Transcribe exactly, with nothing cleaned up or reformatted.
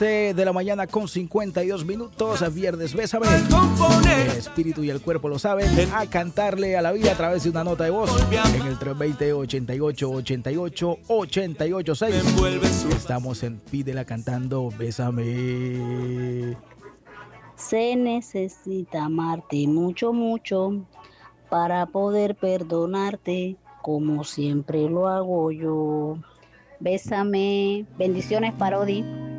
siete de la mañana con cincuenta y dos minutos. Viernes, bésame. El espíritu y el cuerpo lo saben. A cantarle a la vida a través de una nota de voz en el tres dos cero, ochenta y ocho, ochenta y ocho, ochenta y ocho seis. Estamos en Pídela cantando Bésame. Se necesita amarte mucho, mucho para poder perdonarte como siempre lo hago yo. Bésame. Bendiciones, Parodi.